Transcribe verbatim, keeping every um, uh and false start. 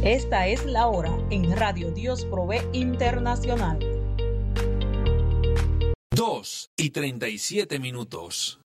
Esta es la hora en Radio Dios Provee Internacional. dos y treinta y siete minutos.